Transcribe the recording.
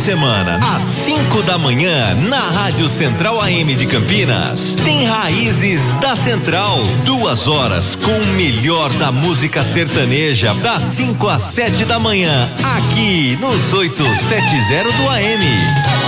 semana, às 5 da manhã, na Rádio Central AM de Campinas. Tem Raízes da Central. 2 horas com o melhor da música sertaneja, das 5 às 7 da manhã, aqui nos 870 do AM.